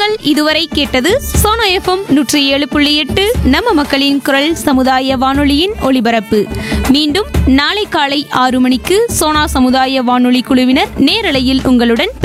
நேயர்கள் இதுவரை கேட்டது சோனா எஃப்எம் 107.8 நம்ம மக்களின் குரல் சமுதாய வானொலியின் ஒலிபரப்பு. மீண்டும் நாளை காலை 6 மணிக்கு சோனா சமுதாய வானொலி குழுவினர் நேரலையில் உங்களுடன்